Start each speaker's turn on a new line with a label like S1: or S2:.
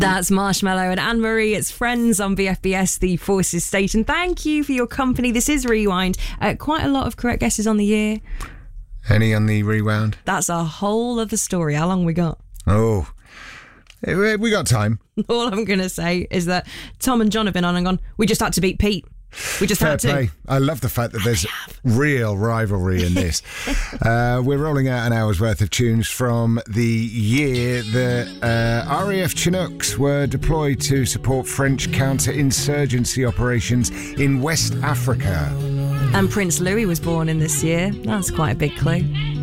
S1: That's Marshmallow and Anne-Marie. It's Friends on BFBS, the Forces station. Thank you for your company. This is Rewind. Quite a lot of correct guesses on the year.
S2: Any on the rewound?
S1: That's a whole other story. How long we got?
S2: Oh, we got time.
S1: All I'm going to say is that Tom and John have been on and gone, we just had to beat Pete. We just
S2: Fair
S1: had to.
S2: play. I love the fact that there's real rivalry in this. We're rolling out an hour's worth of tunes from the year that RAF Chinooks were deployed to support French counter-insurgency operations in West Africa.
S1: And Prince Louis was born in this year. That's quite a big clue.